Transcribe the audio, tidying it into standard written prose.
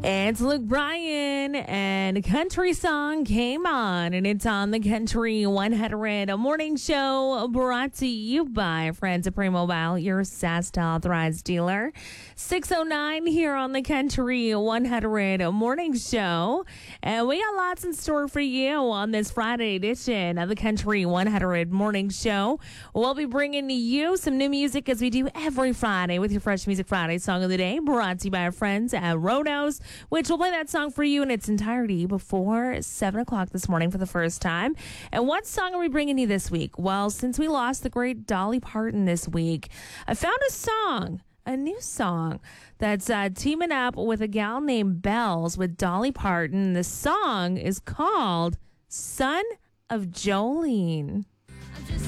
It's Luke Bryan, and a country song came on, and it's on the Country 100 Morning Show, brought to you by Friends of Pre-Mobile, your SaskTel authorized dealer. 6:09 here on the Country 100 Morning Show, and we got lots in store for you on this Friday edition of the Country 100 Morning Show. We'll be bringing you some new music as we do every Friday with your Fresh Music Friday Song of the Day, brought to you by our friends at Ronos, which will play that song for you in its entirety before 7 o'clock this morning for the first time. And what song are we bringing you this week? Well, since we lost the great Dolly Parton this week, I found a new song that's teaming up with a gal named Bells with Dolly Parton. The song is called Son of Jolene.